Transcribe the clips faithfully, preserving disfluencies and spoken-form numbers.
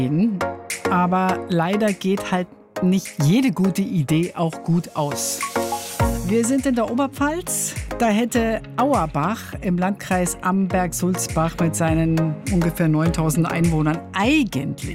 Aber leider geht halt nicht jede gute Idee auch gut aus. Wir sind in der Oberpfalz. Da hätte Auerbach im Landkreis Amberg-Sulzbach mit seinen ungefähr neuntausend Einwohnern eigentlich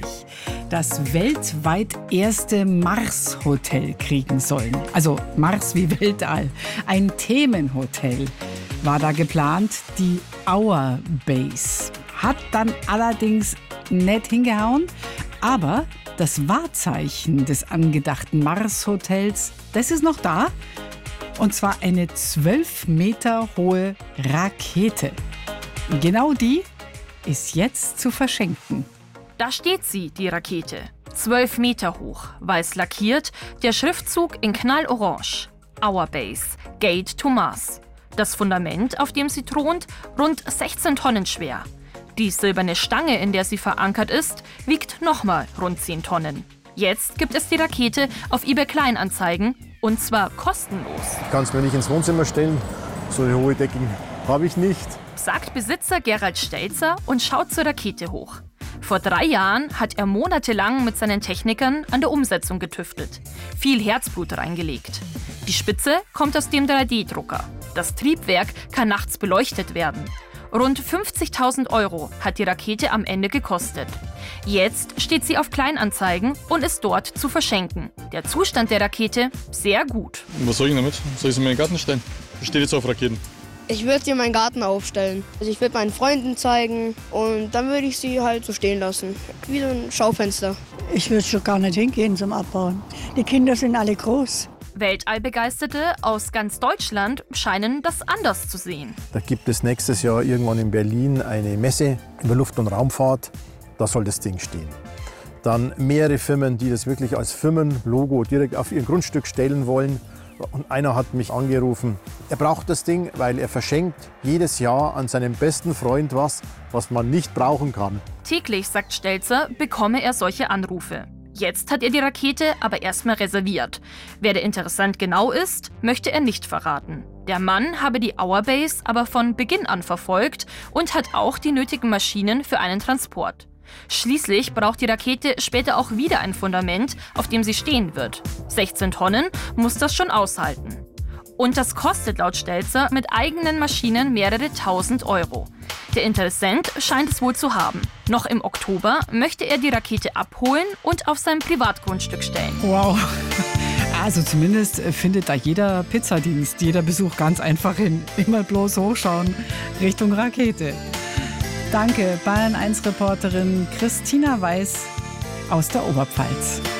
das weltweit erste Mars-Hotel kriegen sollen. Also Mars wie Weltall. Ein Themenhotel war da geplant, die Auer Base. Hat dann allerdings nicht hingehauen, aber das Wahrzeichen des angedachten Mars-Hotels, das ist noch da. Und zwar eine zwölf Meter hohe Rakete. Genau die ist jetzt zu verschenken. Da steht sie, die Rakete. zwölf Meter hoch, weiß lackiert, der Schriftzug in knallorange. Our Base, Gate to Mars. Das Fundament, auf dem sie thront, rund sechzehn Tonnen schwer. Die silberne Stange, in der sie verankert ist, wiegt nochmal rund zehn Tonnen. Jetzt gibt es die Rakete auf eBay Kleinanzeigen und zwar kostenlos. Ich kann es mir nicht ins Wohnzimmer stellen, so eine hohe Deckung habe ich nicht. Sagt Besitzer Gerald Stelzer und schaut zur Rakete hoch. Vor drei Jahren hat er monatelang mit seinen Technikern an der Umsetzung getüftelt. Viel Herzblut reingelegt. Die Spitze kommt aus dem drei D Drucker. Das Triebwerk kann nachts beleuchtet werden. Rund fünfzigtausend Euro hat die Rakete am Ende gekostet. Jetzt steht sie auf Kleinanzeigen und ist dort zu verschenken. Der Zustand der Rakete sehr gut. Was soll ich damit? Soll ich sie in meinen Garten stellen? Ich stehe jetzt auf Raketen. Ich würde sie in meinen Garten aufstellen. Also ich würde meinen Freunden zeigen und dann würde ich sie halt so stehen lassen. Wie so ein Schaufenster. Ich würde schon gar nicht hingehen zum Abbauen. Die Kinder sind alle groß. Weltallbegeisterte aus ganz Deutschland scheinen das anders zu sehen. Da gibt es nächstes Jahr irgendwann in Berlin eine Messe über Luft- und Raumfahrt. Da soll das Ding stehen. Dann mehrere Firmen, die das wirklich als Firmenlogo direkt auf ihr Grundstück stellen wollen. Und einer hat mich angerufen, er braucht das Ding, weil er verschenkt jedes Jahr an seinen besten Freund was, was man nicht brauchen kann. Täglich, sagt Stelzer, bekomme er solche Anrufe. Jetzt hat er die Rakete aber erstmal reserviert. Wer der Interessant genau ist, möchte er nicht verraten. Der Mann habe die Our Base aber von Beginn an verfolgt und hat auch die nötigen Maschinen für einen Transport. Schließlich braucht die Rakete später auch wieder ein Fundament, auf dem sie stehen wird. sechzehn Tonnen muss das schon aushalten. Und das kostet laut Stelzer mit eigenen Maschinen mehrere tausend Euro. Der Interessent scheint es wohl zu haben. Noch im Oktober möchte er die Rakete abholen und auf sein Privatgrundstück stellen. Wow. Also zumindest findet da jeder Pizzadienst, jeder Besuch ganz einfach hin. Immer bloß hochschauen Richtung Rakete. Danke, Bayern eins Reporterin Christina Weiß aus der Oberpfalz.